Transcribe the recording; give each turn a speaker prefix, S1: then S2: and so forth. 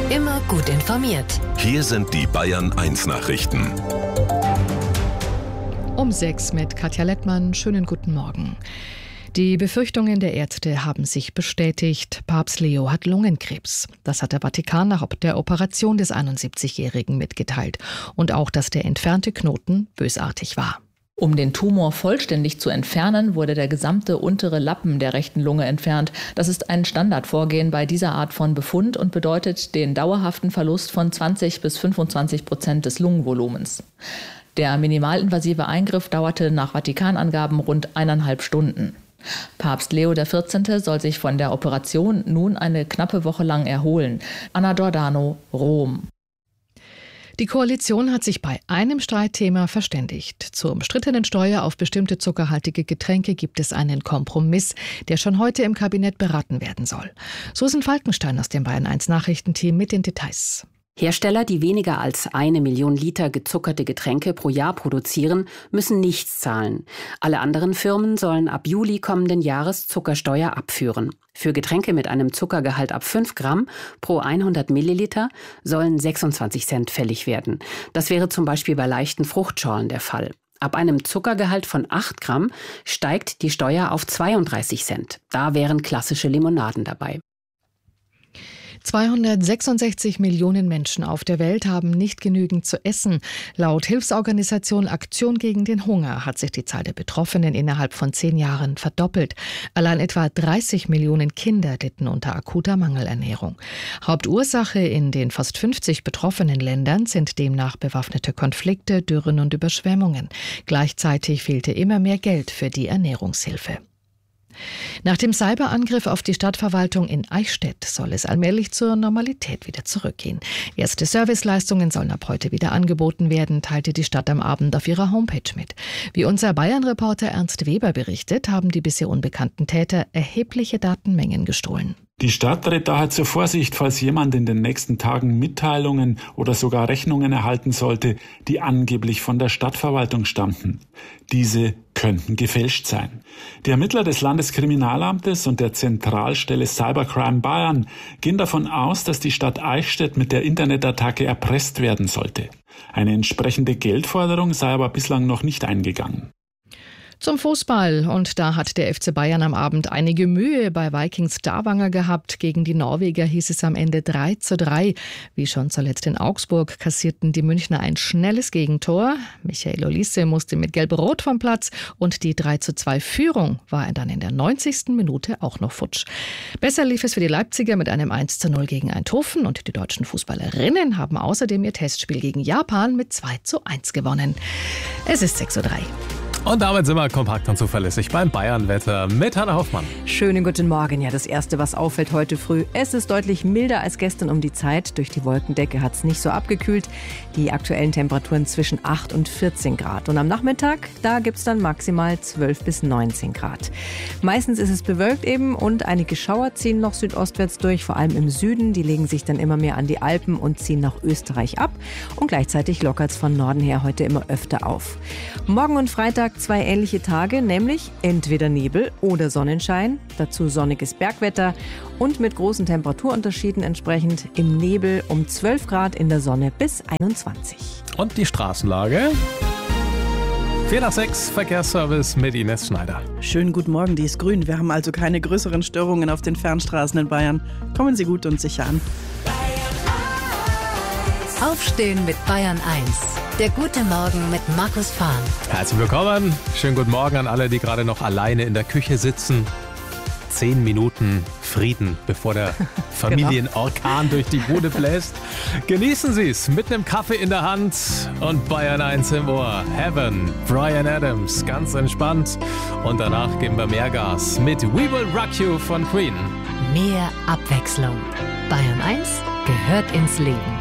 S1: Immer gut informiert.
S2: Hier sind die Bayern 1 Nachrichten.
S3: Um 6 mit Katja Lettmann. Schönen guten Morgen. Die Befürchtungen der Ärzte haben sich bestätigt. Papst Leo hat Lungenkrebs. Das hat der Vatikan nach der Operation des 71-Jährigen mitgeteilt. Und auch, dass der entfernte Knoten bösartig war.
S4: Um den Tumor vollständig zu entfernen, wurde der gesamte untere Lappen der rechten Lunge entfernt. Das ist ein Standardvorgehen bei dieser Art von Befund und bedeutet den dauerhaften Verlust von 20-25% des Lungenvolumens. Der minimalinvasive Eingriff dauerte nach Vatikanangaben rund 1,5 Stunden. Papst Leo XIV. Soll sich von der Operation nun eine knappe Woche lang erholen. Anna Giordano, Rom.
S3: Die Koalition hat sich bei einem Streitthema verständigt. Zur umstrittenen Steuer auf bestimmte zuckerhaltige Getränke gibt es einen Kompromiss, der schon heute im Kabinett beraten werden soll. Susan Falkenstein aus dem Bayern 1 Nachrichtenteam mit den Details.
S5: Hersteller, die weniger als 1 Million Liter gezuckerte Getränke pro Jahr produzieren, müssen nichts zahlen. Alle anderen Firmen sollen ab Juli kommenden Jahres Zuckersteuer abführen. Für Getränke mit einem Zuckergehalt ab 5 Gramm pro 100 Milliliter sollen 26 Cent fällig werden. Das wäre zum Beispiel bei leichten Fruchtschorlen der Fall. Ab einem Zuckergehalt von 8 Gramm steigt die Steuer auf 32 Cent. Da wären klassische Limonaden dabei.
S3: 266 Millionen Menschen auf der Welt haben nicht genügend zu essen. Laut Hilfsorganisation Aktion gegen den Hunger hat sich die Zahl der Betroffenen innerhalb von 10 Jahren verdoppelt. Allein etwa 30 Millionen Kinder litten unter akuter Mangelernährung. Hauptursache in den fast 50 betroffenen Ländern sind demnach bewaffnete Konflikte, Dürren und Überschwemmungen. Gleichzeitig fehlte immer mehr Geld für die Ernährungshilfe. Nach dem Cyberangriff auf die Stadtverwaltung in Eichstätt soll es allmählich zur Normalität wieder zurückgehen. Erste Serviceleistungen sollen ab heute wieder angeboten werden, teilte die Stadt am Abend auf ihrer Homepage mit. Wie unser Bayern-Reporter Ernst Weber berichtet, haben die bisher unbekannten Täter erhebliche Datenmengen gestohlen.
S6: Die Stadt rät daher zur Vorsicht, falls jemand in den nächsten Tagen Mitteilungen oder sogar Rechnungen erhalten sollte, die angeblich von der Stadtverwaltung stammten. Diese könnten gefälscht sein. Die Ermittler des Landeskriminalamtes und der Zentralstelle Cybercrime Bayern gehen davon aus, dass die Stadt Eichstätt mit der Internetattacke erpresst werden sollte. Eine entsprechende Geldforderung sei aber bislang noch nicht eingegangen.
S3: Zum Fußball. Und da hat der FC Bayern am Abend einige Mühe bei Vikings Stavanger gehabt. Gegen die Norweger hieß es am Ende 3:3. Wie schon zuletzt in Augsburg kassierten die Münchner ein schnelles Gegentor. Michael Olise musste mit Gelb-Rot vom Platz und die 3:2 Führung war dann in der 90. Minute auch noch futsch. Besser lief es für die Leipziger mit einem 1:0 gegen Eindhoven und die deutschen Fußballerinnen haben außerdem ihr Testspiel gegen Japan mit 2:1 gewonnen. Es ist 6:03 Uhr.
S7: Und damit sind wir kompakt und zuverlässig beim Bayern-Wetter mit Hanna Hoffmann.
S8: Schönen guten Morgen. Ja, das Erste, was auffällt heute früh, es ist deutlich milder als gestern um die Zeit. Durch die Wolkendecke hat es nicht so abgekühlt. Die aktuellen Temperaturen zwischen 8 und 14 Grad. Und am Nachmittag, da gibt es dann maximal 12 bis 19 Grad. Meistens ist es bewölkt eben und einige Schauer ziehen noch südostwärts durch, vor allem im Süden. Die legen sich dann immer mehr an die Alpen und ziehen nach Österreich ab. Und gleichzeitig lockert es von Norden her heute immer öfter auf. Morgen und Freitag 2 ähnliche Tage, nämlich entweder Nebel oder Sonnenschein, dazu sonniges Bergwetter und mit großen Temperaturunterschieden entsprechend im Nebel um 12 Grad, in der Sonne bis 21.
S7: Und die Straßenlage? 4 nach 6, Verkehrsservice mit Ines Schneider.
S9: Schönen guten Morgen, die ist grün. Wir haben also keine größeren Störungen auf den Fernstraßen in Bayern. Kommen Sie gut und sicher an.
S1: Aufstehen mit Bayern 1. Der gute Morgen mit Markus Fahn.
S7: Herzlich willkommen. Schönen guten Morgen an alle, die gerade noch alleine in der Küche sitzen. 10 Minuten Frieden, bevor der Familienorkan durch die Bude bläst. Genießen Sie es mit einem Kaffee in der Hand und Bayern 1 im Ohr. Heaven, Bryan Adams, ganz entspannt. Und danach geben wir mehr Gas mit We Will Rock You von Queen.
S1: Mehr Abwechslung. Bayern 1 gehört ins Leben.